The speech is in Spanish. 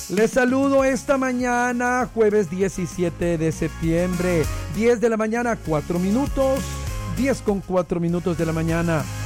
Les saludo esta mañana, jueves 17 de septiembre, 10 de la mañana, 4 minutos, 10 con 4 minutos de la mañana.